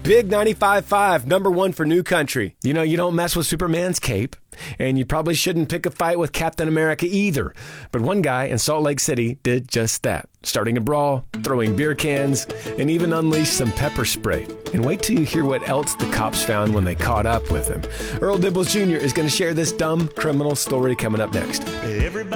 Big 95.5, number one for New Country. You know, you don't mess with Superman's cape, and you probably shouldn't pick a fight with Captain America either. But one guy in Salt Lake City did just that, starting a brawl, throwing beer cans, and even unleashed some pepper spray. And wait till you hear what else the cops found when they caught up with him. Earl Dibbles Jr. is going to share this dumb criminal story coming up next.